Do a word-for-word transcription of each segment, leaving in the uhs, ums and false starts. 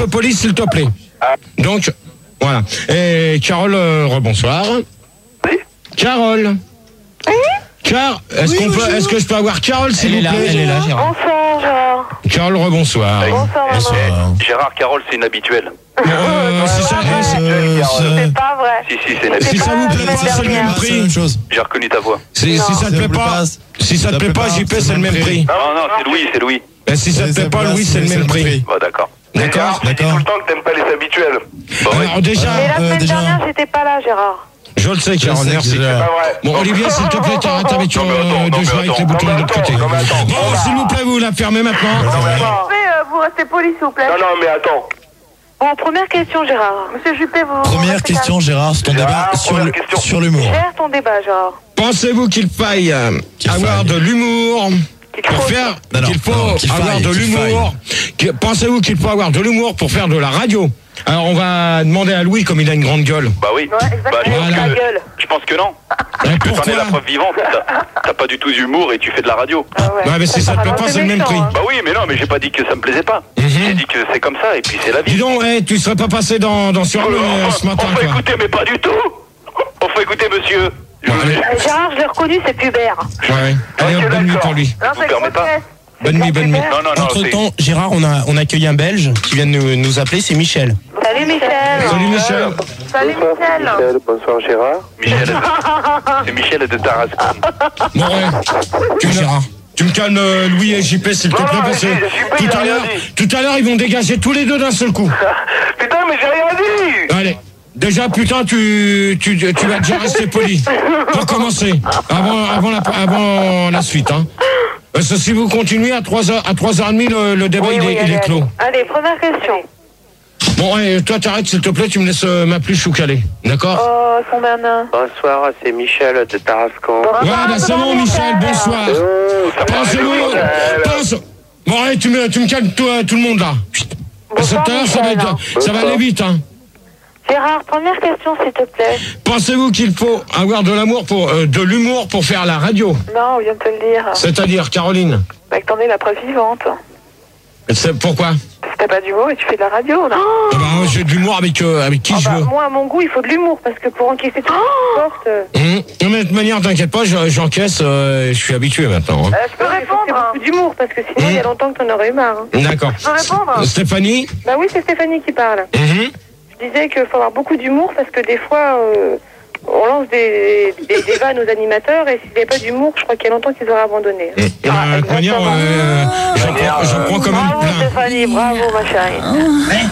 Police, s'il te plaît. Donc, voilà. Et Carole, euh, rebonsoir. Oui. Carole. Oui. Car, est-ce Oui, qu'on peut, bonjour. est-ce que je peux avoir Carole, s'il Elle est vous là, plaît? elle est là, Gérard. Bonsoir, Gérard. Carole, rebonsoir. Bonsoir, maman. Gérard, Carole, c'est une habituelle. Euh, si ça, Ouais, si- Euh, C'est pas vrai. Si, si, c'est une C'est si habituelle. ça pas vous la plaît pas, semaine c'est le même dernière. c'est la prix. même chose. J'ai reconnu ta voix. Si, si ça te plaît pas, si ça te plaît pas, J P, c'est le même prix. Non, non, c'est Louis, c'est Louis. Ben, si ça te plaît pas, Louis, c'est le même prix. Bon, d'accord. D'accord? Tu dis tout le temps que t'aimes pas les habituels. Bon, ouais. Alors déjà, Mais la Euh, semaine déjà- dernière, j'étais pas là, Gérard. je le sais, Carole, sais, merci. déjà. Pas vrai. Bon, Olivier, s'il te plaît, t'arrêtes avec Non, mais attends, euh, non, de mais jouer avec attends. les boutons Non, de mais l'autre côté. attends, non, mais attends. Bon, s'il vous plaît, vous la fermez maintenant. Non, mais attends. Juppé, euh, vous restez poli, s'il vous plaît. Non, non, mais attends. Bon, première question, Gérard. Monsieur Juppé, vous... Première restez question, Gérard, c'est ton Gérard, débat sur première le- question. sur l'humour. calme. Gère ton débat, Gérard. Pensez-vous qu'il faille euh, Qu'il avoir faille. de l'humour Qu'il pour faut- faire Non, non, qu'il faut non, qu'il avoir faille, de qu'il l'humour que- Pensez-vous qu'il faut avoir de l'humour pour faire de la radio? Alors on va demander à Louis, comme il a une grande gueule. Bah oui. Ouais, exactement. Bah, je pense Voilà. que- Ta gueule. Je pense que non. Et T'en es pourquoi? la preuve vivante. T'as- T'as pas du tout d'humour et tu fais de la radio. Ah ouais. Ouais, mais si ça te plaît pas, c'est le même méchant, prix. hein. Bah oui, mais non, mais j'ai pas dit que ça me plaisait pas. J'ai dit que c'est comme ça et puis c'est la Dis vie. donc, hey, tu serais pas passé dans, dans sur Oh, le oh, ce matin, on fait quoi. écouter, mais pas du tout. On fait écouter, monsieur. Je Ouais, vous- allez. Euh, Gérard, je l'ai reconnu, c'est Pubert. Ouais, ouais. Allez, hop, Ok, bonne nuit d'accord. pour lui. Non, Vous c'est permettez pas. Grotesque. Bonne nuit, bonne nuit. Non, non, non. Entre c'est- temps, Gérard, on a, on a accueilli un Belge qui vient de nous, nous appeler, c'est Michel. Salut, Michel. Salut Michel. Salut, Michel. Bonsoir Gérard. Michel de... C'est Michel de Tarascon. Bon, ouais. Tu me, Gérard. tu me calmes euh, Louis et J P, s'il te Non, plaît, non, parce que mais J P, il tout a à rien l'heure, dit. tout à l'heure, ils vont dégager tous les deux d'un seul coup. Putain, mais j'ai rien dit. Allez. Déjà, putain, tu, tu, tu vas déjà rester poli. Pour commencer. Avant, avant, la, avant la suite, hein. Parce que si vous continuez à trois heures, à trois heures trente, le, le débat, Oui, il, oui, est, il allez, est clos. allez. Allez, première question. Bon, et toi, t'arrêtes, s'il te plaît, tu me laisses euh, ma pluche ou calée. D'accord? Oh, son Bernard. Bonsoir, c'est Michel de Tarascon. Ouais, bah c'est bon, Michel, bonsoir. Pensez-vous, pense. Bon, allez, tu me, tu me calmes tout, euh, tout le monde, là. Chut. Parce que Bonsoir, tout à l'heure, ça va Michel. être- ça va aller vite, hein. Gérard, première question, s'il te plaît. Pensez-vous qu'il faut avoir de l'amour pour, euh, de l'humour pour faire la radio? Non, on vient de te le dire. C'est-à-dire, Caroline? Bah, que t'en es la preuve vivante. C'est pourquoi? Parce que t'as pas d'humour et tu fais de la radio, là. Ah bah, j'ai de l'humour avec, euh, avec qui Ah je bah, veux. moi, à mon goût, il faut de l'humour, parce que pour encaisser tout ce qui porte... euh, Hum. Non, mais de toute manière, t'inquiète pas, je- j'encaisse, euh, je suis habitué maintenant. hein. euh, je peux répondre. Il faut beaucoup d'humour, parce que sinon, il y a longtemps que t'en aurais eu marre. hein. D'accord. Je peux répondre? Stéphanie? Bah oui, c'est Stéphanie qui parle. Mhm. Je disais qu'il faut avoir beaucoup d'humour, parce que des fois, euh, on lance des, des, des vannes aux animateurs, et s'il n'y a pas d'humour, je crois qu'il y a longtemps qu'ils auraient abandonné. Hum. Euh, de toute manière, euh, j'en prends- j'en prends quand même Bravo, plein. Stéphanie, bravo, ma chérie.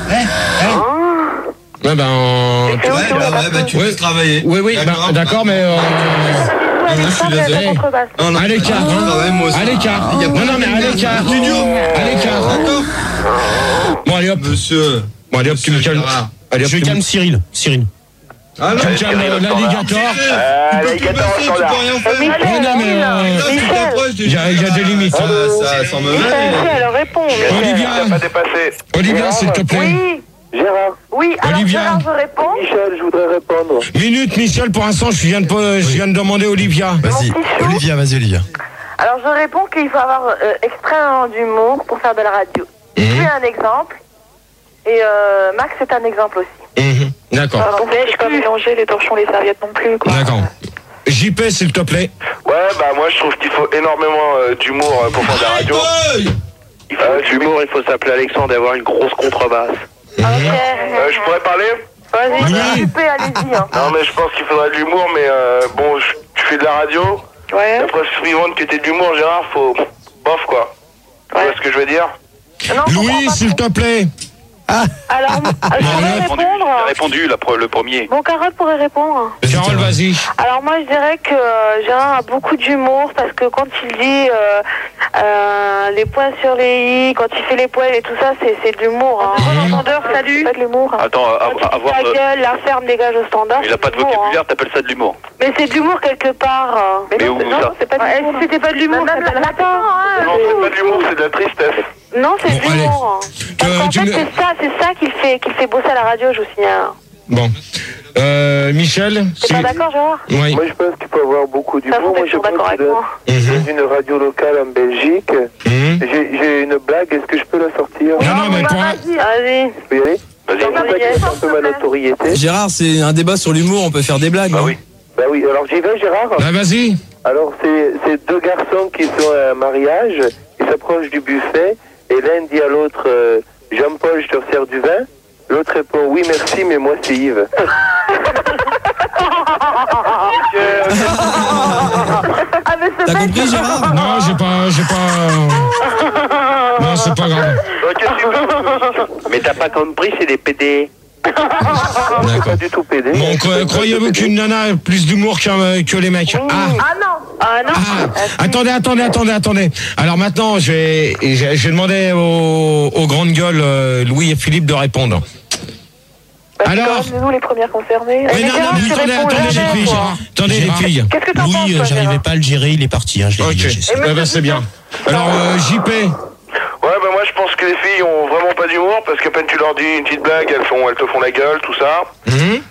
Ouais, ben, euh, C'est où, c'est où, la bah, basse bah, tu Ouais. laisses travailler. oui, oui, ben, d'accord, mais euh, Ouais, mais je suis ça, c'est la désolé. contrebasse. Non, non, à l'écart, je hein. travaille, moi aussi. À l'écart. Il y a pas Non, non, de mais à lumière, l'écart. studio. À l'écart. D'accord. Bon, allez hop. Monsieur. Bon, allez hop, tu me Monsieur calmes. Gérard. Allez hop, Je tu me- calme Cyril. Cyril. Ah non, tu me Allez, calmes Cyril, euh, le standard. l'alligator. Euh, tu peux plus l'alligator passer, tu peux standard. rien Euh, faire. Michel, Ouais, non, mais, Michel, euh, Là, tu Michel, t'approches, Il y a, il y a des limites. hein. Ah, ça, ça me Michel, va. Michel, réponds. Michel. Olivia. T'as pas dépassé. Olivia, s'il te plaît. Oui, Gérard. oui, alors Olivia. Gérard, je réponds. Michel, je voudrais répondre. Minute, Michel, pour l'instant, je viens de, pas- je viens de demander Olivia. Vas-y, Mon petit chou. Olivia, vas-y, Olivia. Alors je réponds qu'il faut avoir euh, extrêmement d'humour pour faire de la radio. Je suis un exemple, et euh, Max est un exemple aussi. Mhm. D'accord. Alors, donc, je peux pas mélanger les torchons, les serviettes non plus, quoi. D'accord. J P, s'il te plaît. Ouais, bah moi je trouve qu'il faut énormément euh, d'humour euh, pour faire de la radio. Il faut euh, d'humour, il faut s'appeler Alexandre et avoir une grosse contrebasse. Ok. Euh, je pourrais parler? Vas-y, Oui. occupé, allez-y. Hein. Non mais je pense qu'il faudrait de l'humour, mais euh, bon, je- tu fais de la radio. Ouais. La preuve suivante que t'es de l'humour, Gérard, faut bof quoi. Tu vois Ouais. ce que je veux dire? Non, je comprends Louis, pas s'il trop. te plaît. Alors, je pourrais répondu, répondre. j'ai répondu la pre- le premier. Bon, Carotte pourrait répondre. Carole, vas-y. Alors moi je dirais que euh, Gérard a beaucoup d'humour parce que quand il dit euh, euh, les points sur les i, quand il fait les poils et tout ça, c'est, c'est de l'humour. Hein. Mmh. Entendeur, salut. C'est pas de l'humour. Hein. Attends, à- Quand il dit avoir ta de- gueule, la ferme dégage au standard. il a c'est pas de l'humour, vocabulaire, hein. t'appelles ça de l'humour. Mais c'est de l'humour quelque part. hein. Mais non, où c'est, non, ça c'est pas de l'humour. Si c'était pas de l'humour, ça s'appellerait pas. Hein, Non, c'est pas de l'humour, c'est de la tristesse. Non, c'est Bon, de l'humour. hein. Parce Euh, qu'en tu fait, me- c'est ça, c'est ça qui le fait, qui le fait bosser à la radio, je vous signale. Bon. Euh, Michel T'es si... pas d'accord, Gérard? Oui. Moi, je pense qu'il faut avoir beaucoup d'humour. Moi, je pense d'accord avec que moi. dans une radio locale en Belgique, Mmh. j'ai j'ai une blague. Est-ce que je peux la sortir? Non, non, mais bah, pour... vas-y, vas-y. Je peux y aller? Vas-y. C'est une blague qui fait un peu ma notoriété. Gérard, c'est un débat sur l'humour, on peut faire des blagues. Bah hein. oui. Bah oui, alors j'y vais, Gérard. Bah, vas-y. Alors, c'est c'est deux garçons qui sont à un mariage, ils s'approchent du buffet, et l'un dit à l'autre, euh, Jean-Paul, je te resserre du vin. L'autre répond, oui, merci, mais moi, c'est Yves. Ah, mais c'est T'as bête. compris, Gérard? Non, j'ai pas... J'ai pas... Non, c'est pas grave. Mais t'as pas compris, c'est des P D. C'est pas du tout P D. Bon, cro- croyez-vous qu'une nana a plus d'humour que, que les mecs? Ah. Ah non. Ah non. Ah, attendez, attendez, attendez, attendez. Alors maintenant, je vais, je je vais demander aux, aux grandes gueules, euh, Louis et Philippe, de répondre. Alors C'est nous les premières concernées. Mais non, non, mais attendez, attendez les filles, Gérard. Attendez les Gérard. filles. Qu'est-ce que t'en Louis, penses, euh, toi, j'arrivais Gérard? pas à le gérer, il est parti. Hein, je l'ai Ok, dit, j'ai- eh ben, c'est bien. Alors, euh, J P. Ouais, bah moi je pense que les filles ont vraiment pas d'humour parce qu'à peine tu leur dis une petite blague, elles, font, elles te font la gueule, tout ça. Mhm.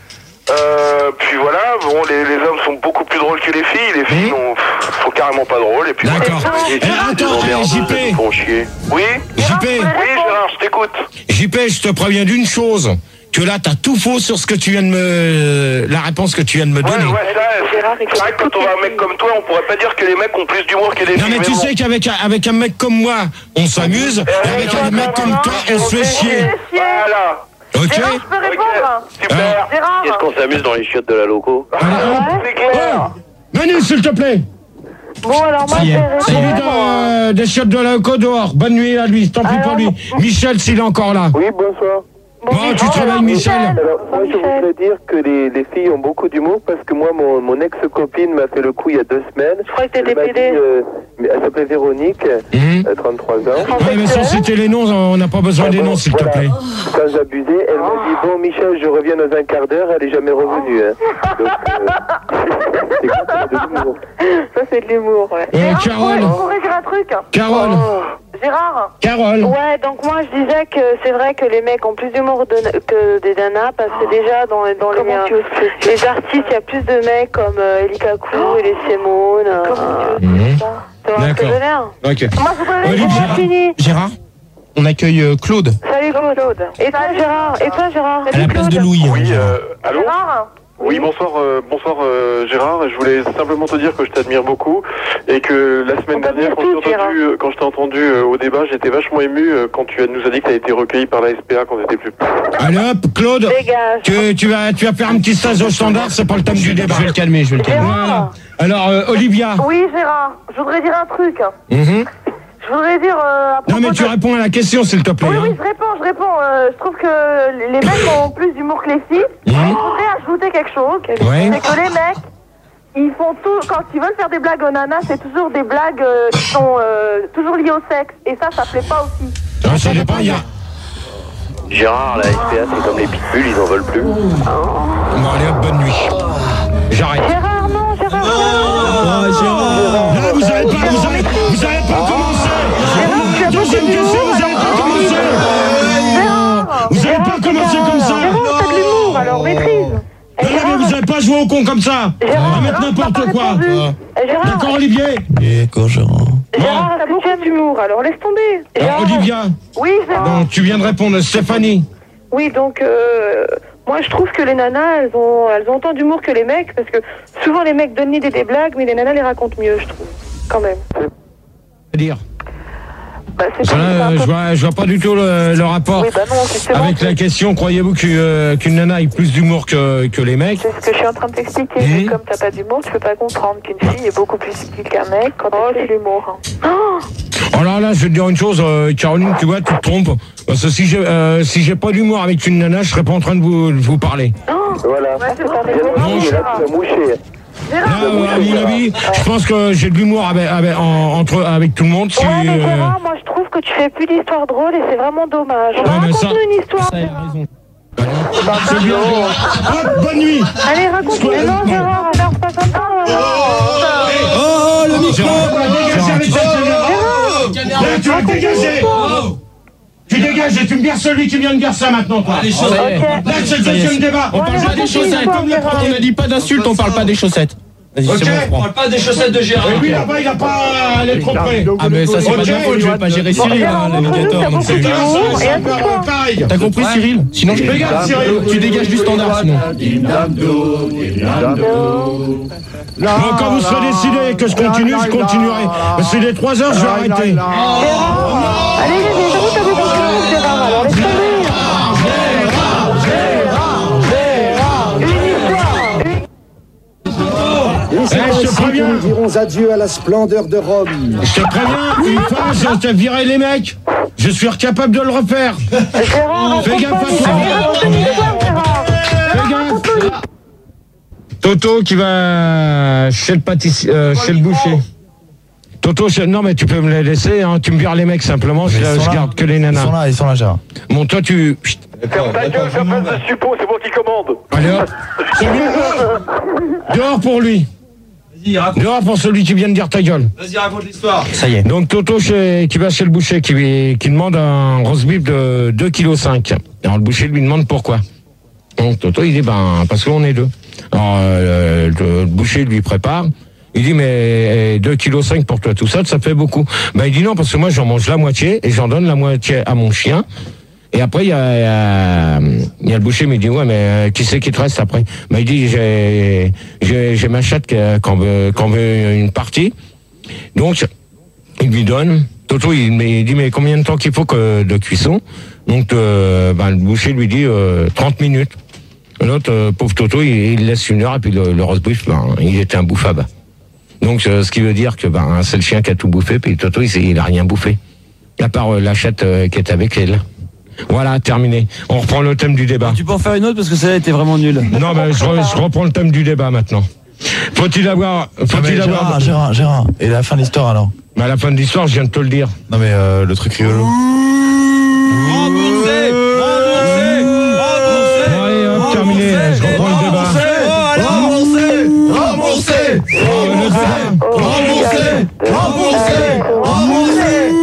Euh, puis voilà, bon, les, les hommes sont beaucoup plus drôles que les filles. Les filles Mhm. ont, sont carrément pas drôles. Et puis D'accord. voilà. Eh, Et puis, attends, des eh, emmerdeuses, J P. elles me font chier. Oui J P. Oui, Gérard, je t'écoute. J P, je te préviens d'une chose. Que là, t'as tout faux sur ce que tu viens de me... La réponse que tu viens de me Ouais, donner. ouais, ça, c'est vrai que quand on a un mec comme toi, on pourrait pas dire que les mecs ont plus d'humour que les filles. Non mais tu bon. sais qu'avec un- avec un mec comme moi, on s'amuse, et avec un mec comme toi, on se fait chier. Voilà. Ok? Gérard, je peux Ok, répondre? super. Gérard. Est-ce qu'on s'amuse dans les chiottes de la loco? Allez, hop. C'est clair. Oh, Manu, s'il te plaît. Bon, alors moi, Ça y je est, vais ça y est. Celui répondre. de, des chiottes de la loco dehors. Bonne nuit à lui, tant pis pour lui. Michel, s'il est encore là. Oui, bonsoir. Bon, tu Michel, travailles, Michel. Alors, moi, je Michel. voudrais dire que les, les filles ont beaucoup d'humour parce que moi, mon, mon ex-copine m'a fait le coup il y a deux semaines. Je crois que t'étais Elle m'a P D. dit, euh, mais elle s'appelait Véronique, Mhm. euh, trente-trois ans. Ouais, mais sans citer les noms, on n'a pas besoin des Ah bon, noms, s'il te voilà. plaît. Sans abuser, elle m'a dit, bon, Michel, je reviens dans un quart d'heure, elle est jamais revenue. Hein. Donc, euh, c'est quoi, c'est de l'humour. Ça, c'est de l'humour, ouais. Euh, Gérard, Carole. je pourrais dire un truc? Carole. Gérard? Carole. Ouais, donc moi je disais que c'est vrai que les mecs ont plus d'humour de- que des nanas parce que déjà dans, dans les, euh, les artistes, il y a plus de mecs comme euh, Eli Kakou et les Simone. Euh, Mhm. tu vois ce que je D'accord. veux dire? Ok. Moi je voudrais Olivier. qu'on a fini. Gérard, on accueille euh, Claude Salut Claude. Et toi Gérard? Et toi Gérard? à la place de Louis. Oui, euh, allô Gérard? Oui, bonsoir, euh, bonsoir euh, Gérard. Je voulais simplement te dire que je t'admire beaucoup et que la semaine On t'admire dernière, quand je tous, t'ai entendu, euh, quand je t'ai entendu euh, au débat, j'étais vachement ému euh, quand tu as- nous as dit que tu as été recueilli par la S P A quand tu étais plus petit. Allez hop, Claude. Dégage. Tu, tu, vas, tu vas faire un petit stage au standard, c'est pas le thème du débat. Je vais le calmer, je vais le calmer. Voilà. Alors, euh, Olivia. Oui Gérard, je voudrais dire un truc. Mhm. Je voudrais dire euh, à Non, mais propos tu de- réponds à la question, s'il te plaît. Oui, oui, hein. je réponds, je réponds. Euh, je trouve que les mecs ont plus d'humour que les filles. Mhm. Je voudrais ajouter quelque chose. Ouais. C'est que les mecs, ils font tout, quand ils veulent faire des blagues aux nanas, c'est toujours des blagues euh, qui sont euh, toujours liées au sexe. Et ça, ça plaît pas aussi. Ah, ça dépend, il y a... Gérard, la S P A, c'est comme les pitbulls, ils en veulent plus. Bon, allez hop, bonne nuit. J'arrête. Gérard, non, Gérard, non. Oh, Gérard. Là, vous avez pas, vous avez, vous avez pas commencé. La deuxième question, vous avez pas commencé. Gérard, Vous avez pas commencé comme ça. Gérard, t'as de l'humour, alors maîtrise. Et Non, mais vous avez pas joué au con comme ça. Gérard, À mettre non, t'as n'importe pas quoi. répondu. Ah. Et Gérard, D'accord, Olivier. D'accord, Gérard. Gérard, t'as beaucoup d'humour, alors laisse tomber. Alors, Gérard. Olivia. Oui, Gérard. Donc, tu viens de répondre, Stéphanie. Oui, donc euh, moi je trouve que les nanas, elles ont, elles ont autant d'humour que les mecs, parce que souvent les mecs donnent l'idée des blagues, mais les nanas les racontent mieux, je trouve, quand même. dire. Bah, c'est Ça, pas- c'est là, un peu- je vois, je vois pas du tout le, le rapport Oui, bah non, justement, avec la question. Croyez-vous que, euh, qu'une nana ait plus d'humour que, que les mecs? c'est ce que je suis en train de t'expliquer. Mhm. Mais comme t'as pas d'humour, tu peux pas comprendre qu'une fille est beaucoup plus subtile qu'un mec quand elle fait l'humour. Oh, Alors là, je vais te dire une chose, euh, Caroline, tu vois, tu te trompes. Parce que si j'ai euh, si j'ai pas d'humour avec une nana, je serais pas en train de vous, de vous parler. Voilà. ouais, c'est pas Gérard, Non, il est là, tu vas moucher. Là, euh, à mon avis, je pense que j'ai de l'humour avec, avec, en- entre, avec tout le monde. Si, Ouais, mais euh, Gérard, moi je trouve que tu fais plus d'histoires drôles et c'est vraiment dommage. Ouais, mais ça- Raconte-nous une histoire. Ça, il a Gérard. raison. c'est bien. Hop, bonne nuit. Allez, raconte-nous. Mais non, Gérard, on ne pas comme ça. Oh, le micro. Gérard, dégagez avec cette caméra. Là, tu vas te dégager. Tu Tu dégages et tu me vires celui qui vient de dire ça maintenant, toi. Les chaussettes. Là, c'est le deuxième débat. On parle pas des chaussettes. On ne dit pas d'insultes, on parle pas des chaussettes. Vas-y, Ok. c'est bon, je On prends. parle pas des chaussettes de Gérard. Et lui, là-bas, il a pas à aller trop près. Ah, mais ça, c'est pas Ok. de ma faute, je vais pas gérer Cyril, hein, l'alligator. donc c'est- C'est un peu pareil. T'as compris, Cyril? Sinon, je Regarde, Cyril. Tu dégages du standard, sinon. Bon, quand vous serez décidé que je continue, je continuerai. C'est les trois heures, je vais arrêter. Allez, allez, j'avoue, t'as des concurrents, Gérard, alors laisse tomber. Eh, je te préviens. Nous dirons adieu à la splendeur de Rome. Je te préviens, une fois, je te virerai les mecs. Je suis incapable de le refaire. Gérard, Fais gaffe à toi. Fais gaffe. Toto qui va chez le pâtissier, euh, chez le boucher. Toto, je- non mais tu peux me les laisser, hein. Tu me vires les mecs simplement, je, ils sont je là. garde que les Ils nanas. sont là, ils sont là, Gérard. Bon, toi tu... Chut. Ferme ta gueule, fais pas de suppos, c'est moi qui commande. Allez hop. Celui dehors. Dehors pour lui. Vas-y, raconte. Dehors pour celui qui vient de dire ta gueule. Vas-y, raconte l'histoire. Ça y est. Donc Toto chez, qui va chez le boucher, qui, lui- qui demande un roast beef de deux virgule cinq kilos. Alors le boucher lui demande pourquoi. Donc Toto il dit ben parce qu'on est deux. Alors euh, le, le boucher lui prépare. Il dit mais deux virgule cinq kilos pour toi tout seul, ça fait beaucoup. Ben il dit non parce que moi j'en mange la moitié et j'en donne la moitié à mon chien. Et après il y a, il y a, il y a le boucher, mais il dit ouais mais euh, qui c'est qui te reste après? Ben il dit j'ai j'ai j'ai ma chatte qui qu'on veut qu'on veut une partie. Donc il lui donne. Toto il, mais, il dit mais combien de temps qu'il faut que de cuisson? Donc euh, ben, le boucher lui dit euh, trente minutes. L'autre euh, pauvre Toto il, il laisse une heure et puis le, le roast beef ben, il était imbouffable. Donc euh, ce qui veut dire que ben c'est le chien qui a tout bouffé puis Toto il, il a rien bouffé à part euh, la chatte euh, qui est avec elle. Voilà, terminé. On reprend le thème du débat. Tu peux en faire une autre parce que celle-là était vraiment nulle. Non mais je, re- je reprends le thème du débat maintenant. Faut-il avoir Ah, faut-il mais avoir Gérard, Gérard, Gérard. Et la fin de l'histoire alors? Mais à la fin de l'histoire, je viens de te le dire. Non mais euh, le truc rigolo. Remboursé. Remboursé. Bon, allez, hop, terminé. Je reprends le débat. Remboursé. Remboursé. Oh, le débat. Remboursé. Remboursé.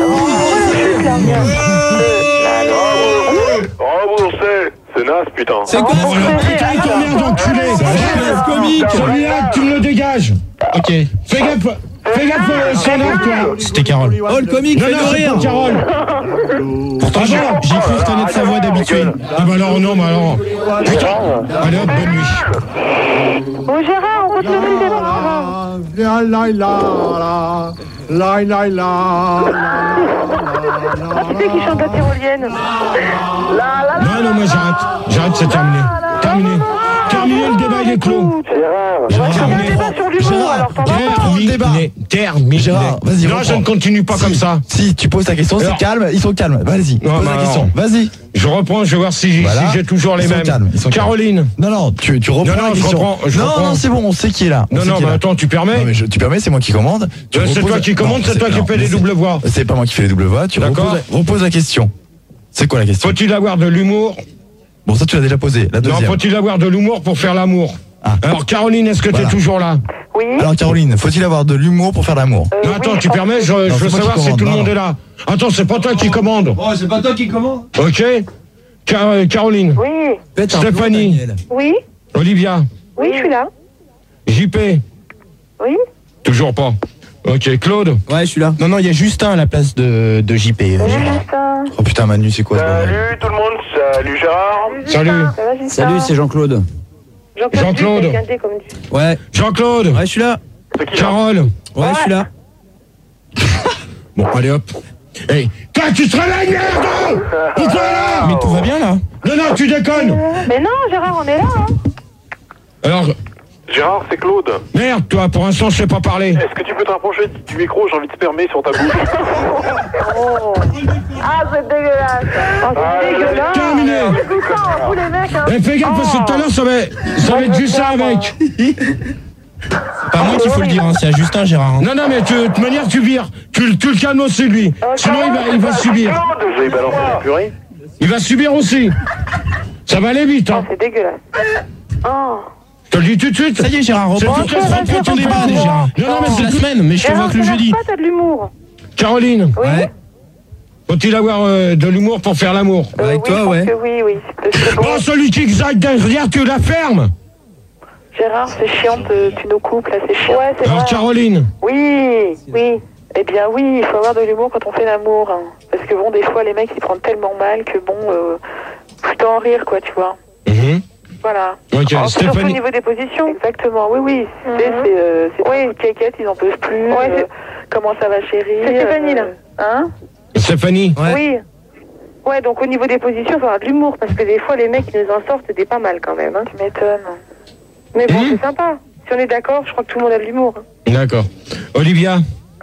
Remboursé. C'est naze, putain. C'est quoi? Oh, le putain, il t'emmerde, enculé. comique. Celui-là, tu me le dégages. Ok. Fais gaffe. Fais gaffe, euh, Sandra, toi. C'était Carole. Oh, le comique, Non, fais non, de c'est rire. pas Carole. Pourtant, j'ai j'ai cru reconnaître sa voix d'habitude. Ah bah alors, non, bah alors. Putain. Allez hop, bonne nuit. Bon, Gérard, on continue le débat. Ah, qui c'est qui chante la tyrolienne? Non, non, moi j'arrête. J'arrête, c'est terminé. Terminé. Terminé, le débat, il est clos. Gérard, Terminé. un débat sur l'humour, alors t'en vas pas. Terminé. Terminé. Gérard, vas-y, Non, reprends. je ne continue pas comme ça. Si tu poses ta question, c'est Alors- calme, ils sont calmes. Vas-y, Non, pose bah la alors. question. Vas-y. Je reprends, je vais voir si j'ai Voilà. si j'ai toujours les Ils sont mêmes. calmes, ils sont calmes. Caroline. Non, non, tu, tu reprends Non, non, la je question. reprends, je non, reprends. non, c'est bon, on sait qui est là. On Non, sait non, qui est bah là. attends, tu permets? Non, mais je- tu permets, c'est moi qui commande. Tu Euh, c'est reposes- toi qui commandes, Non, c'est toi qui non, fais mais les c'est- doubles voix. C'est pas moi qui fais les doubles voix, tu D'accord. reposes, reposes la question. C'est quoi la question? Faut-il avoir de l'humour? Bon, ça tu l'as déjà posé. La Non, deuxième. faut-il avoir de l'humour pour faire l'amour? Ah. Alors, Caroline, est-ce que Voilà. tu es toujours là? Oui. Alors Caroline, faut-il avoir de l'humour pour faire l'amour? Euh, Non, oui, attends, tu je permets? Je, je Non, veux c'est moi qui savoir si commande, tout le non, monde non. est là. Attends, c'est pas toi qui commande. Oh, c'est pas toi qui commande. Ok? Car- euh, Caroline, Oui. Pète un Stéphanie. plomb, Daniel. Oui. Olivia, Oui, je suis là. J P, Oui. toujours pas. Ok, Claude. Ouais, je suis là. Non, non, il y a Justin à la place de, de J P. Salut, Justin. Oh putain Manu, c'est quoi ce bordel? Salut tout le monde, salut Gérard. Salut. Ça va, Justin? Salut, c'est Jean-Claude. Jean-Claude. Jean-Claude. Duc, avec un D comme du- Ouais. Jean-Claude. Ouais, je suis là. C'est qui là? Carole. Ouais, je suis là. Bon, allez hop. Hey, toi, tu te réveilles, merde! Pourquoi là? Mais tout va bien là? Non, non, tu déconnes! Mais non, Gérard, on est là. Hein. Alors, Gérard, c'est Claude. merde, toi, pour l'instant, je sais pas parler. Est-ce que tu peux te rapprocher du micro? J'ai envie de spermer sur ta bouche. Oh. Ah, c'est dégueulasse. Oh, c'est Ah, dégueulasse. terminé. C'est dégoûtant, vous les mecs. Hein. Eh, fais gaffe, parce que tout à l'heure, ça va, ça va être juste ça avec. Pas moi qu'il faut le dire, hein, c'est à Justin Gérard. hein. Non, non, mais tu- de toute manière, tu vires. Tu, tu le calmes aussi, lui. Sinon, il va, il va subir. Claude, j'ai balancé la purée. Il va subir aussi. Ça va aller vite, Oh, hein. c'est dégueulasse. Oh. Je te le dis tout de suite. Ça y est Gérard, C'est reprends toute la semaine reprends ton que tu débat fais. déjà. Non, non, mais C'est la c'est semaine, mais je te vois Gérard, que le ça jeudi. marche pas, t'as de l'humour. Caroline, Oui. Ouais. Faut-il avoir euh, de l'humour pour faire l'amour? Euh, Avec oui, toi, je pense ouais. que oui, oui. Parce que bon, Bon, celui qui exalte derrière, tu la fermes. Gérard, c'est chiant, te- tu nous coupes, là, c'est chiant. Ouais, c'est Alors, vrai. Caroline. Oui, oui. Eh bien oui, il faut avoir de l'humour quand on fait l'amour. Hein. Parce que bon, des fois, les mecs, ils prennent tellement mal que bon, euh, plutôt en rire, quoi, tu vois. Mhm. Voilà. Ok, Alors, c'est surtout au Stéphanie. niveau des positions. Exactement, oui, oui. C'est, c'est, euh, c'est oui. Caquette, ils en peuvent plus. Ouais, euh, comment ça va, chérie? C'est Stéphanie, là. Hein? Stéphanie. Ouais. Oui. Ouais, donc au niveau des positions, il faut avoir de l'humour. Parce que des fois, les mecs, ils nous en sortent des pas mal quand même. Hein. Tu m'étonnes. Mais bon, Mhm. c'est sympa. Si on est d'accord, je crois que tout le monde a de l'humour. Hein. D'accord. Olivia.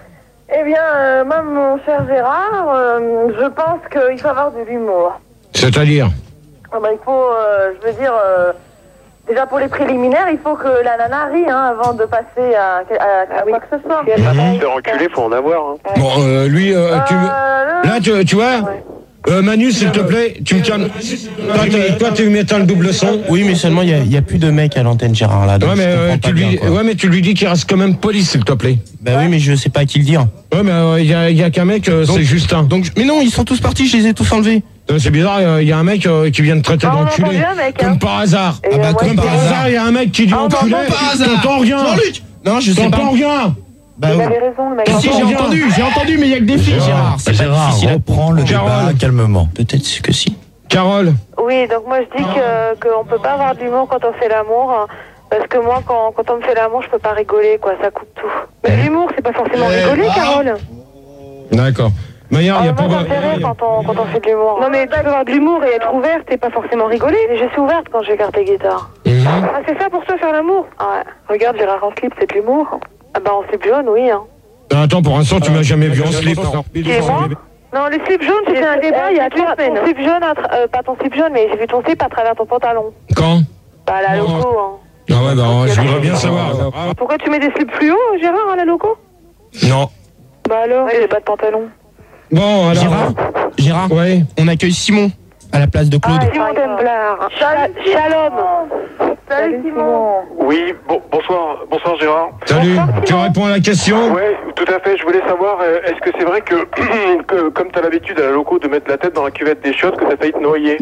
Eh bien, euh, moi, mon cher Gérard, euh, je pense qu'il faut avoir de l'humour. C'est-à-dire? Ah bah, il faut, euh, je veux dire, euh, déjà pour les préliminaires, il faut que la nana rie hein, avant de passer à, à, à quoi que ce soit. Mhm. Faire enculer, faut en avoir. Hein. Bon, euh, lui, euh, tu... Euh, là, tu, tu vois, euh, Manu, s'il te plaît, tu me calmes. Toi, tu- toi, tu m'éteins le double son. Oui, mais seulement, il n'y a, a plus de mecs à l'antenne, Gérard, là. donc Ouais mais, je euh, comprends pas tu lui, bien, quoi. ouais, mais tu lui dis qu'il reste quand même poli, s'il te plaît. Bah oui, mais je sais pas à qui le dire. Ouais, mais il y a, y a qu'un mec, euh, Donc- c'est Justin. Donc, je- mais non, ils sont tous partis, je les ai tous enlevés. Euh, C'est bizarre, il y a un mec euh, qui vient de traiter Ah, on a d'enculé. entendu un mec, hein. Comme par hasard. Et, Ah bah, euh, moi, comme Comme je- par hasard, il y a un mec qui dit Ah, on enculé. entend par hasard. T'entends rien. Jean-Luc Non, je sais T'entends pas. rien. Bah Il oui. avait raison, le mec. Si, J'entends j'ai bien. entendu, j'ai entendu, mais il y a que des filles, Gérard. C'est pas Gérard, difficile à- reprends le débat Carole. calmement. Peut-être que si. Carole. Oui, donc moi je dis que qu'on peut pas avoir de l'humour quand on fait l'amour, hein, parce que moi quand, quand on me fait l'amour je peux pas rigoler quoi, ça coupe tout. Mais l'humour c'est pas forcément rigoler, Carole. D'accord. Maillard, il y a pas... moi ça me fait rire quand on, quand on fait de l'humour. Non mais tu peux avoir de l'humour et être ouverte et pas forcément rigoler. Je suis ouverte quand j'écarte les guitares. Mhm. Ah c'est ça pour toi faire l'amour? Ah ouais. Regarde Gérard en slip, c'est de l'humour. Ah bah en slip jaune, oui. Hein. Ah, attends, pour l'instant, tu m'as jamais vu en slip. Qui est moi? Non, le slip jaune, c'était un débat il y a trois semaines. Ton slip jaune, à tra- euh, pas ton slip jaune, mais j'ai vu ton slip à travers ton pantalon. Quand? Bah à la loco, hein. Ah ouais, bah, je voudrais bien savoir. Ah, Pourquoi tu mets des slips fluo, Gérard, à la loco? non. Bah alors, j'ai pas de pantalon. Bon, alors... Gérard Gérard Ouais. On accueille Simon à la place de Claude. Ah, Simon Demblar. Shalom. Salut Simon. Oui, bon, bonsoir, bonsoir Gérard. Salut, tu réponds à la question? Ouais, tout à fait. Je voulais savoir, euh, est-ce que c'est vrai que, que comme tu as l'habitude à la loco de mettre la tête dans la cuvette des chiottes, que t'as failli te noyer?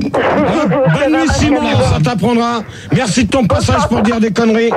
Bonne nuit, Simon, ça t'apprendra. Merci de ton passage pour dire des conneries.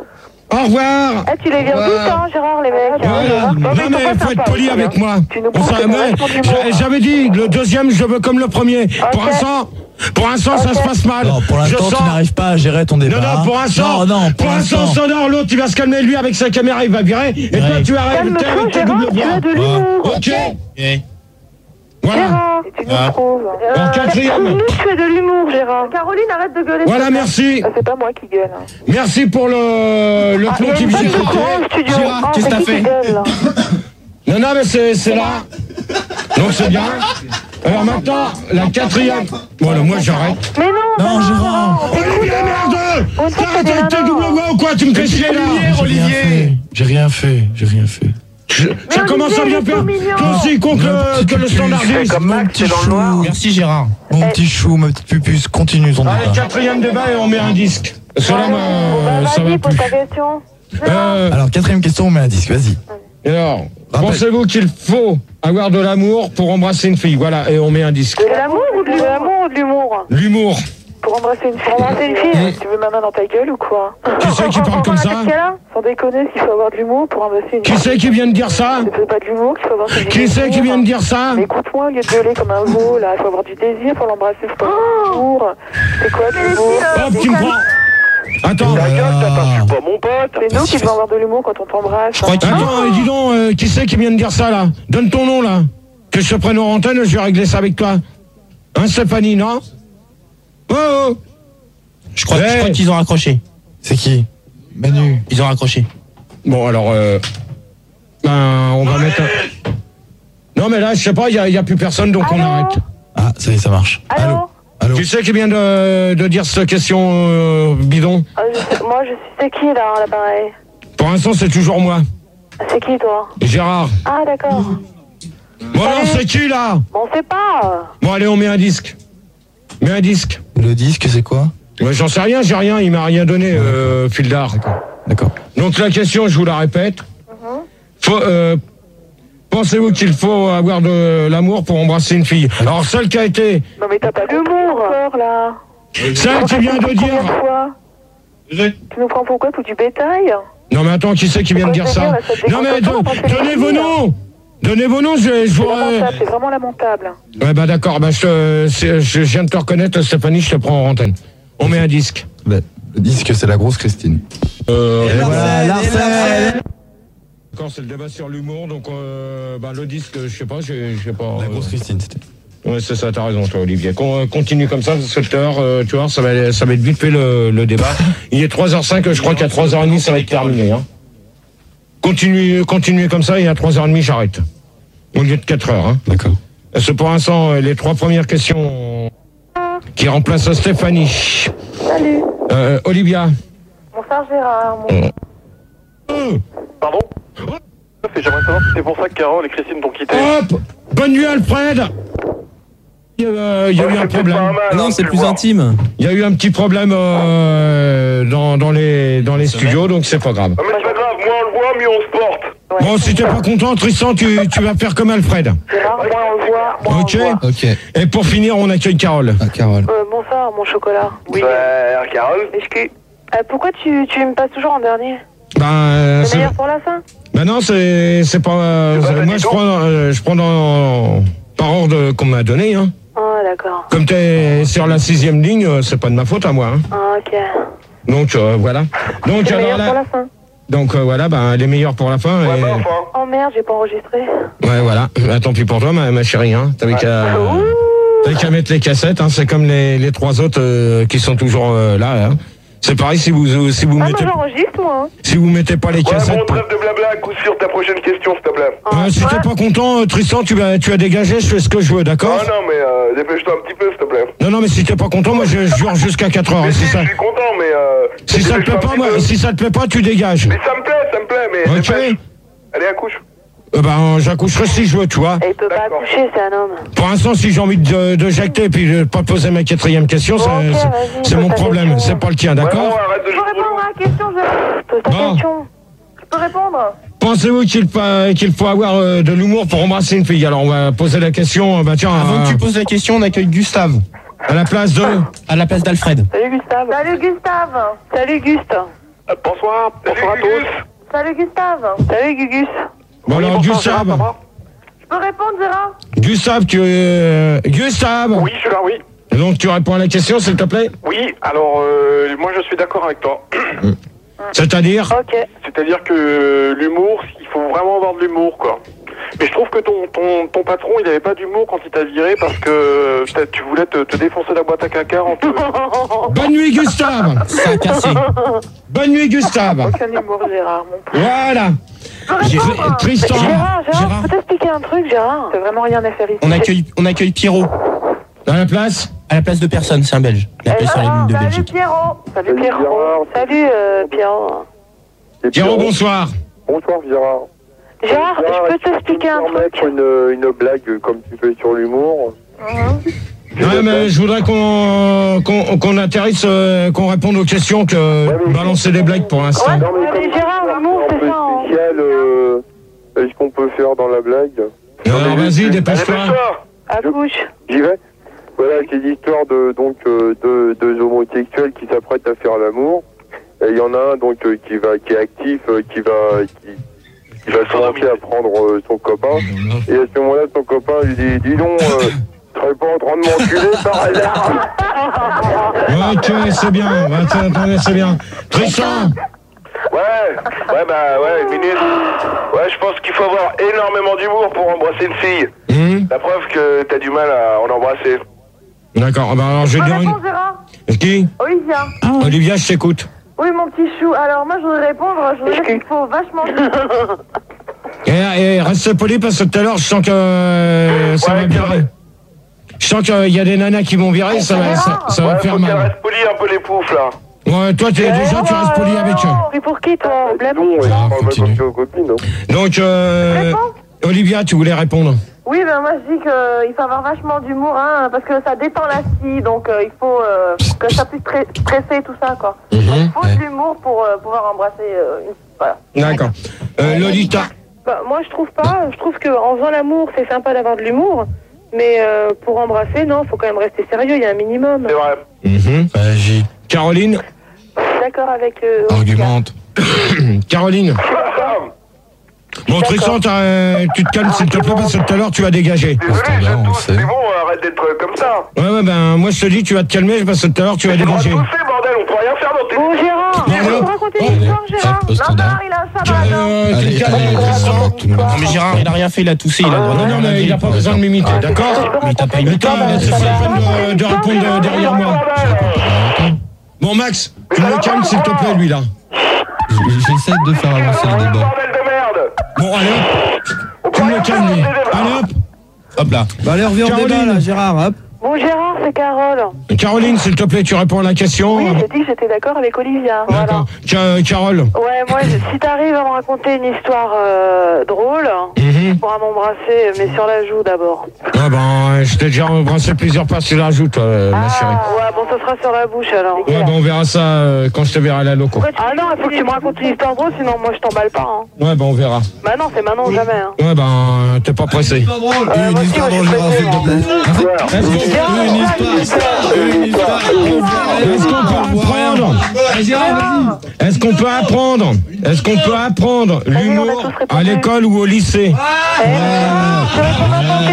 Au revoir. Eh, tu les viens tout le temps, Gérard, les mecs. Voilà. Hein. Non mais ils sont mais pas faut être sympas poli aussi, avec hein. moi. Tu nous On prouves s'en- que t'as mais vachement d'humour, j'a- hein. J'avais dit, le deuxième, je veux comme le premier. Pour l'instant, pour l'instant, ça se passe mal. Non, pour Je l'instant, sens- tu n'arrives pas à gérer ton débat. Non, non, pour l'instant, Non, non, pour l'instant, l'instant. sonore, l'autre, il va se calmer, lui, avec sa caméra, il va virer. Et toi, tu arrêtes, Calme-toi, t'es avec tes Gérard, doubles tu as de bras. l'humour. Ok. Eh. Voilà. Gérard, et tu nous Ah. trouves. En quatrième. Trouve-nous que tu as de l'humour, Gérard. Caroline, arrête de gueuler. Voilà, merci. Ah, c'est pas moi qui gueule. hein. Merci pour le, le Ah, il y clou a qui une vient bonne de secours au studio. Gérard, Ah, qu'est-ce c'est que qui t'as qui fait gueule, là? Non, non, mais c'est c'est là. Donc c'est bien. Alors maintenant, la quatrième. Voilà, moi j'arrête. Mais non, Non, bah Gérard. non, Olivier, merde! On sait que T'arrêtes t'es avec tes nanas. doubles voix ou quoi? Tu me fais chier là! J'ai rien fait. J'ai rien fait. J'ai rien fait. Je- Ça commence à bien faire. Toi aussi, con que, que le standardiste. Mon petit chou. Merci, Gérard. Mon petit chou, ma petite pupuce, continue ton Allez, débat. quatrième débat et on met un disque. Cela, moi, Bah, ça va vas-y, plus. pose ta question. Euh, Alors, quatrième question, on met un disque, vas-y. alors, Rappel. pensez-vous qu'il faut avoir de l'amour pour embrasser une fille? Voilà, et on met un disque. De l'amour ou de l'humour? De l'amour ou de l'humour? L'humour. Pour embrasser une fille. Pour embrasser une fille? Tu veux ma main dans ta gueule ou quoi? Qui c'est qui parle comme ça? Sans déconner, s'il faut avoir de l'humour pour embrasser une Qui c'est qui vient de dire ça? C'est pas de l'humour qu'il faut avoir du Qui c'est qui vient de dire ça? Mais écoute-moi, au lieu de gueuler comme un veau, là, il faut avoir du désir pour l'embrasser, faut pas avoir d'humour. C'est quoi de l'humour? Hop, tu me prends. Attends, Ta gueule, t'aperçus pas mon pote? C'est nous qui devons avoir de l'humour quand on t'embrasse. crois qu'il- attends, et dis donc, euh, qui c'est qui vient de dire ça là? Donne ton nom là. Que je te prenne en antenne, je vais régler ça avec toi. Hein, Stéphanie, non? Oh, oh. Je crois, Ouais. je crois qu'ils ont raccroché. C'est qui? Manu. Ils ont raccroché. Bon, alors, euh, ben, on va mettre. un- Non, mais là, je sais pas, il n'y a, a plus personne, donc on Allô? arrête. Ah, ça y est, ça marche. Allô? Allô. Tu sais qui vient de, de dire cette question euh, bidon? Ah, je sais- Moi, je suis... C'est qui, là, à l'appareil? Pour l'instant, c'est toujours moi. C'est qui, toi? Gérard. Ah, d'accord. Bon, alors, c'est qui là? Bon, on sait pas. Bon, allez, on met un disque. Mets un disque. Le disque, c'est quoi? Ouais, j'en sais rien, j'ai rien, il m'a rien donné, euh, fil d'art. D'accord. Donc la question, je vous la répète. Faut, euh, Pensez-vous qu'il faut avoir de l'amour pour embrasser une fille? Alors, celle qui a été... Non mais t'as pas d'humour encore là. Celle qui vient de dire... Tu nous prends pour quoi? Pour du bétail? Non mais attends, qui c'est qui vient de dire ça? Non mais donnez vos noms. Donnez vos noms, je, je voudrais... C'est vraiment lamentable. Ouais bah d'accord, bah je, je, je viens de te reconnaître, Stéphanie, je te prends en antenne. On met un disque. Bah, le disque, c'est la grosse Christine. Euh... Et voilà, Larsen. D'accord, c'est le débat sur l'humour, donc euh, bah, le disque, je sais pas, je sais pas... La euh... grosse Christine, c'était. Ouais, c'est ça, t'as raison, toi, Olivier. Con, continue comme ça, parce que tout à l'heure, euh, tu vois, ça va, ça va être vite fait le, le débat. Il est trois heures cinq, je crois qu'à trois heures trente, ça va être terminé. Hein. Continuez, continuez comme ça, et à trois heures trente, j'arrête. Au lieu de quatre heures. Hein. D'accord. C'est pour l'instant les trois premières questions qui remplacent Stéphanie. Salut. Euh, Olivia. Bonsoir Gérard. Mon... Euh. Pardon? J'aimerais savoir si c'est pour ça que Carole et Christine t'ont quitté. Hop! Bonne nuit, Alfred! Il y a, il y a eu un problème. Mal, ah non, c'est plus voir. intime. Il y a eu un petit problème euh, dans, dans les, dans les studios, donc c'est pas grave. Ah, mais c'est pas grave, moins on le voit, mieux on se porte. Ouais. Bon, si t'es pas content, Tristan, tu, tu vas faire comme Alfred. Gérard, moi on le voit. Moi, Ok. on le voit. Ok. Et pour finir, on accueille Carole. Ah, Carole. Euh, bonsoir mon chocolat. Oui. Bah, Carole. Excuse. Euh, pourquoi tu, tu me passes toujours en dernier? Ben, euh, C'est meilleur pour la fin? Ben non, c'est, c'est pas. Euh, C'est pas moi, je prends, euh, je prends dans, par ordre qu'on m'a donné. Hein. Ah, d'accord. Comme t'es sur la sixième ligne, euh, c'est pas de ma faute à moi. Hein. Ah, ok. Donc euh, voilà. Donc C'est meilleur alors pour là, la fin. donc euh, voilà, ben les meilleurs pour la fin. Ouais, et... bah, enfin. Oh merde, j'ai pas enregistré. Ouais, voilà. Bah, tant pis pour toi, ma, ma chérie. Hein. T'avais qu'à, t'avais qu'à mettre les cassettes. Hein. C'est comme les, les trois autres euh, qui sont toujours euh, là. Hein. C'est pareil si vous si vous Ah, mettez moi j'enregistre moi. si vous mettez pas les Ouais, cassettes. bon, trêve de blabla, coup sur ta prochaine question, s'il te plaît. Ouais, si t'es pas content, euh, Tristan, tu vas tu vas dégager. Je fais ce que je veux, d'accord? Ah non, mais euh, dépêche-toi un petit peu, s'il te plaît. Non, non, mais si t'es pas content, moi je jure jusqu'à quatre heures. Mais Hein, si, si ça, je suis content, mais euh... si ça te plaît dépêche-toi un pas, petit moi, peu. si ça te plaît pas, tu dégages. Mais ça me plaît, ça me plaît, mais Ok. dépêche. Allez, accouche. Euh, ben, j'accoucherai si je veux, tu vois. Et il peut pas D'accord. accoucher, c'est un homme. Pour l'instant, si j'ai envie de, de jacter et puis de pas poser ma quatrième question, Bon, c'est, ok, c'est- vas-y, c'est pose mon ta problème, question. c'est pas le tien, Ouais, d'accord? bon, arrête de Je peux jouer au répondre à la question, Gérard. Pose ta Bon. question. Je peux répondre. Pensez-vous qu'il, fa- qu'il faut avoir euh, de l'humour pour embrasser une fille? Alors, on va poser la question, euh, bah tiens, Avant à, que tu poses la question, on accueille Gustave, à la place de... à la place d'Alfred. Salut Gustave. Salut Gustave. Salut Gust. Euh, Bonsoir, bonsoir à tous. Salut Gustave. Salut Gugus. Bon, alors, Gustave, Je peux répondre, Gérard? Gustave, tu es... Gustave Oui, je suis là, oui. Et donc, tu réponds à la question, s'il te plaît? Oui, alors, euh, moi je suis d'accord avec toi. C'est-à-dire? Ok. C'est-à-dire que l'humour, il faut vraiment avoir de l'humour, quoi. Mais je trouve que ton, ton, ton patron, il avait pas d'humour quand il t'a viré parce que peut-être tu voulais te, te défoncer la boîte à caca en te... Bonne nuit, Gustave! Ça a cassé. Bonne nuit, Gustave! Aucun humour, Gérard. Mon p- Voilà! Tr- Tristan! Gérard, Gérard, Gérard. je peux t'expliquer un truc, Gérard? T'as vraiment rien à faire ici. On accueille, on accueille Pierrot, À la place? à la place de personne, c'est un Belge. Il appelle sur la ligne de Salut Belgique. Pierrot. Salut Pierrot. Salut euh, Pierrot. Pierrot, bonsoir! Bonsoir Gérard. Gérard, je peux t'expliquer un truc? Une, une blague comme tu fais sur l'humour. Ouais, mais je voudrais qu'on qu'on, qu'on atterrisse, euh, qu'on réponde aux questions que balancer des blagues pour l'instant. Ouais. Non mais Ouais, mais comme Gérard, c'est l'humour, un c'est peu ça, hein. spécial, euh, est-ce qu'on peut faire dans la blague? Alors vas-y, Allez, dépêche-toi. dépêche-toi. Accouche. J'y vais. Voilà, c'est l'histoire de donc euh, de deux homosexuels qui s'apprêtent à faire l'amour. Et il y en a un donc euh, qui va qui est actif, euh, qui va qui, qui va commencer à prendre euh, son copain. Et à ce moment-là, son copain lui dit dis donc, euh, tu serais pas en train de m'enculer par hasard? Ok, c'est bien. Bah, attends, attendez, c'est bien. Tristan! Ouais, ouais, bah ouais, une minute. Ouais, je pense qu'il faut avoir énormément d'humour pour embrasser une fille. Hum, La preuve que t'as du mal à en embrasser. D'accord, bah alors je Je vais peux dire répondre, une... Gérard? Qui? Olivia. Olivia, je t'écoute. Oui, mon petit chou. Alors, moi, je voudrais répondre. Je voudrais dire qu'il faut vachement... Et, et reste poli parce que tout à l'heure, je sens que euh, ça Ouais, va virer. Je sens qu'il y a des nanas qui vont virer, ça va, ça, ça va Ouais, faire faut qu'elle mal. reste polie un peu les poufs, là. Ouais, toi, t'es, déjà, tu restes poli avec eux. Et pour qui, toi? Blême? Non, ouais, Ah, je parle continue. même pas aux copines. hein. Donc, euh, Réponds. Olivia, tu voulais répondre? Oui, ben moi, je dis qu'il faut avoir vachement d'humour, hein, parce que ça détend la scie, donc euh, il faut euh, que ça puisse stre- stresser tout ça, quoi. Mhm. Il faut Ouais. de l'humour pour euh, pouvoir embrasser euh, une... Voilà. D'accord. Euh, Lolita. Bah, moi, je trouve pas. Je trouve qu'en faisant l'amour, c'est sympa d'avoir de l'humour. Mais euh, pour embrasser, non, faut quand même rester sérieux, il y a un minimum. C'est vrai. Mmh. Vas-y. Caroline. D'accord avec... Euh, Argumente. Caroline. Bon, Tristan, euh, tu te calmes s'il te plaît, parce que tout à l'heure, tu vas dégager. Désolé, Standard, je on tousse, sait. mais bon, arrête d'être comme ça. Ouais, ouais, ben, moi, je te dis, tu vas te calmer, parce que tout à l'heure, tu vas Tu dois dégager. tousser, bordel, on peut rien faire dans tes... Bon, Gérard, Non, tu peux non. me raconter Oh, une histoire, Gérard? Hop, au standard. il a un sabbat. Euh, tu Allez, te calmes, allez, Tristan. tout le monde. Non, mais Gérard, il a rien fait, il a toussé, il a le droit Non, non, mais il n'a pas besoin de m'imiter, d'accord? Mais t'as pas Mais imité. toi, c'est pas la peine de, de répondre derrière moi. Bon, Max, tu me le calmes, s'il te plaît, lui, là. J'essaie de faire avancer le débat. Bordel de merde. Bon, allez, hop. Tu me le calmes, lui. Allez, hop. Hop là. Bah allez, reviens au Caroline. débat là, Gérard, hop. Bon, Gérard, c'est Carole. Caroline, s'il te plaît, tu réponds à la question. Oui, j'ai dit que j'étais d'accord avec Olivia. Voilà. D'accord. Ca- Carole. Ouais, moi, je- si t'arrives à me raconter une histoire euh, drôle, Mhm. tu pourras m'embrasser, mais sur la joue d'abord. Ah ben, je t'ai déjà embrassé plusieurs fois sur la joue, toi, euh, ma chérie. Ouais, bon, ça sera sur la bouche alors. Ouais, ben, on verra ça euh, quand je te verrai à la loco. Ah non, il faut que tu me racontes une histoire drôle, sinon moi je t'emballe pas. Hein. Ouais, ben, on verra. Bah non, c'est maintenant ou jamais. Hein. Ouais, ben, t'es pas pressé. Pas drôle. Euh, moi aussi, moi, je suis pressée, moi. Est-ce qu'on Une histoire. Une histoire. est-ce qu'on peut apprendre Allez, Gérard, vas-y. Est-ce qu'on peut apprendre Est-ce qu'on peut apprendre l'humour on a tous répondu. à l'école ou au lycée? Eh, je réponds pas à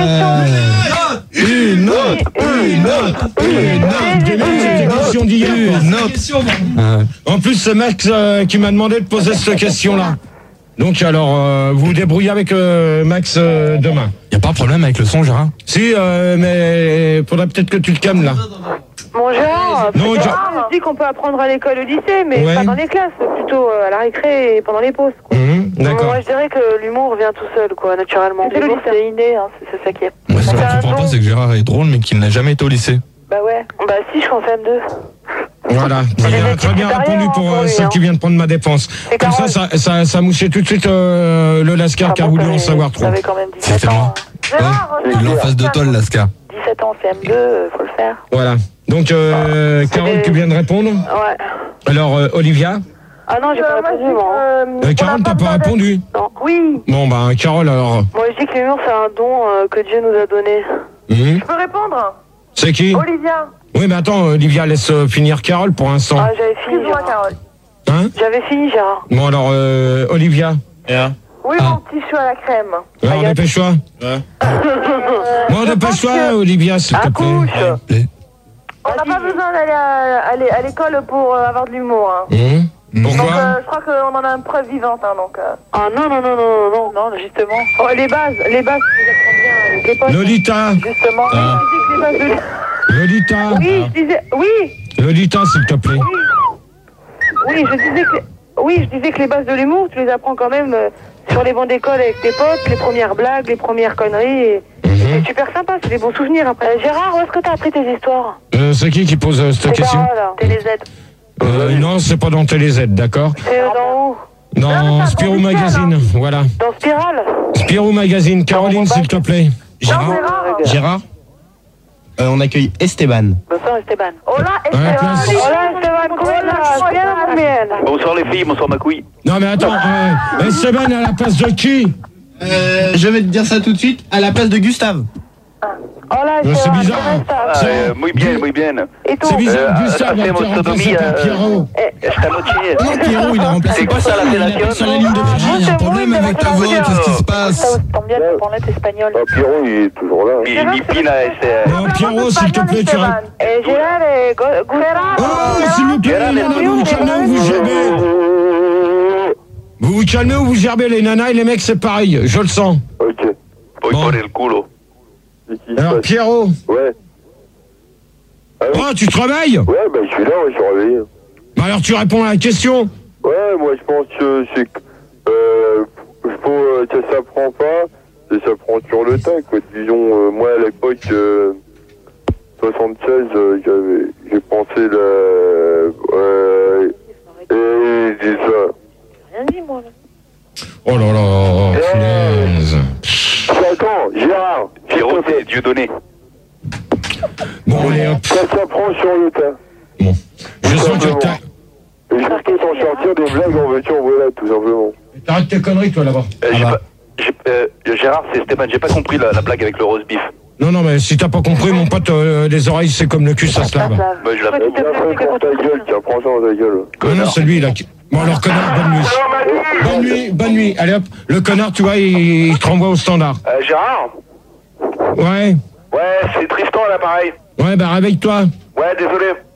ton question. Une note, une note, une note. J'ai même cette question d'hier. quoi. Question, bon. Ah, En plus, c'est Max euh, qui m'a demandé de poser cette question-là. Donc alors, euh, vous vous débrouillez avec euh, Max euh, demain. y a pas un problème avec le son, Gérard? Si, euh, mais faudrait peut-être que tu le calmes là. Mon Gérard, Non, peut-être, Gérard. je dis qu'on peut apprendre à l'école au lycée, mais Ouais. pas dans les classes, plutôt euh, à la récré et pendant les pauses. Quoi. Mhm, d'accord. Moi, je dirais que l'humour vient tout seul, quoi, naturellement. L'humour, c'est inné, hein, c'est c'est ça qui est. Moi, ce que C'est je un comprends don. pas, c'est que Gérard est drôle, mais qu'il n'a jamais été au lycée. Bah ouais. Bah si, je suis en C M deux. Voilà, très C'est bien, des très bien études répondu derrière, pour hein, euh, pour lui, celle hein. qui vient de prendre ma défense. C'est Comme ça, Carole. ça, ça, ça mouchait tout de suite euh, le Lascar qui a voulu en savoir trop. J'avais quand même dix-sept C'était ans. moi. Gérard, Ouais, il est en face de toi, le Lascar. dix-sept ans en C M deux, euh, faut le faire. Voilà. Donc, euh, Carole, des- tu viens de répondre. Ouais. Alors, euh, Olivia Ah non, j'ai pas répondu, moi. euh, Carole, t'as pas répondu. Non. Oui. Bon, bah, Carole, alors. Moi, je dis que l'humour, c'est un don euh, que Dieu nous a donné. Mhm. Je peux répondre? C'est qui? Olivia. Oui, mais attends, Olivia, laisse euh, finir Carole pour l'instant. Ah, j'avais fini, Excuse-moi, Gérard. Carole. Hein? J'avais fini, Gérard. Bon, alors, euh, Olivia. Oui, Ah. mon petit chou à la crème. Alors, dépêche-toi. Bon, dépêche-toi, Olivia, s'il te plaît. Accouche. On n'a pas besoin d'aller à, à l'é- à l'école pour euh, avoir de l'humour. Hein. Mhm. Donc, Pourquoi? euh, je crois qu'on en a une preuve vivante. Hein, donc, euh. Ah non, non, non, non, non, non, justement. Oh, les bases, les bases, tu les apprends bien avec les potes. Lolita. Justement. Ah. Oui, je disais que les bases de... Lolita. Oui, je disais... Oui, Lolita, s'il te plaît. oui, je disais que... Oui, je disais que les bases de l'humour, tu les apprends quand même euh, sur les bancs d'école avec tes potes, les premières blagues, les premières conneries. Et... C'est super sympa, c'est des bons souvenirs après. Euh, Gérard, où est-ce que t'as appris tes histoires? Euh, c'est qui qui pose euh, cette C'est question? Carole, Télé Z. euh, Non, c'est pas dans Télé Z, d'accord? C'est dans où? Dans Spirou Magazine, voilà. Dans Spirale? Spirou Magazine. Caroline, s'il te plaît. Gérard, Gérard euh, on accueille Esteban. Bonsoir Esteban. Hola, Ouais, Esteban. place. Hola Esteban, ¿cómo estás? Bien, bien. Bonsoir les filles, bonsoir ma couille. Non, mais attends, euh, Esteban à la place de qui? Euh, je vais te dire ça tout de suite, à la place de Gustave. Hola Euh, C'est Esteban, bizarre. ¿cómo estás? C'est- muy bien, muy bien. Et toi? C'est bizarre, Euh, Gustave a été hacemos remplacé sodomie, par euh, Pierrot. Esta noche. Non, Pierrot, il a remplacé C'est quoi ça, la il a fellation appelé sur la ligne de Ah, Il y a un problème avec ta voix, qu'est-ce qui se passe? También ponete espagnol. Ah, Pierrot, il est toujours là. Mi, mi pina este. Non, Pierrot, s'il te plaît, tu réponds. Eh, Gérard, eh, go- Gustavo. Oh, s'il vous plaît, les nanas, vous vous calmez ou vous gerbez? Vous vous calmez ou vous gerbez? Les nanas et les mecs, c'est pareil, je le sens. Ok. Voy Bon. por el culo. C'est qui se Alors, passe? Pierrot. Ouais. Ah oui. Oh, tu te réveilles? Ouais, bah je suis là, ouais, je suis réveillé. Bah alors, tu réponds à la question. Ouais, moi je pense que c'est que euh, faut, euh, ça s'apprend pas, ça s'apprend sur le tas, quoi. Disons, euh, moi à l'époque, euh, soixante-seize, euh, j'avais, j'ai pensé la... Euh, et j'ai ça. Rien dit, moi. là. Oh là là, punaise. Attends, Gérard, Pierrot, c'est Dieu donné. Bon, allez, hop. ça s'apprend sur le tas. Bon. Je sens que t'as... Et je peux t'en sortir des blagues en veux-tu, en voilà, tout simplement. T'arrêtes tes conneries, toi, là-bas. Euh, j'ai bah. pas- j'ai, euh, Gérard, c'est Stéphane, j'ai pas compris la, la blague avec le roast beef. Non, non, mais si t'as pas compris, mon pote, euh, les oreilles, c'est comme le cul, ça se lave. Bah, je la Eh bien, prends ta gueule, tiens, prends ça dans ta gueule. Non, non, c'est lui, là. qui- Bon, alors, connard, bonne nuit. Bonne nuit, bonne nuit. Allez, hop. Le connard, tu vois, il, il te renvoie au standard. Euh, Gérard? Ouais. Ouais, c'est Tristan à l'appareil. Ouais, bah, réveille-toi. Ouais, désolé.